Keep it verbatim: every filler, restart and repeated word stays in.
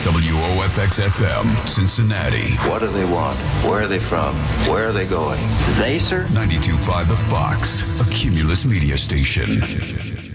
W O F X F M, Cincinnati. What do they want? Where are they from? Where are they going? They, sir? ninety-two point five The Fox, a Cumulus media station.